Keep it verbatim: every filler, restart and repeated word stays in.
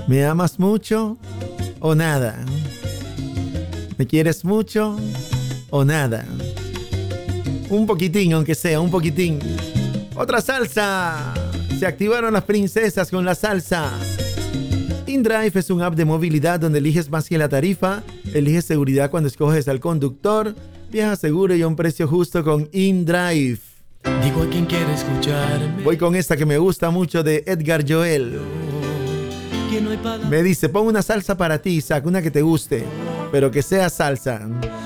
¿Me amas mucho o nada? ¿Me quieres mucho o nada? Un poquitín, aunque sea, un poquitín. Otra salsa. Se activaron las princesas con la salsa. InDrive es un app de movilidad donde eliges más que la tarifa, eliges seguridad cuando escoges al conductor, viaja seguro y a un precio justo con InDrive. Digo a quien quiere escucharme. Voy con esta que me gusta mucho de Edgar Joel. Que no hay palabras. Me dice, pon una salsa para ti, Isaac, una que te guste, pero que sea salsa.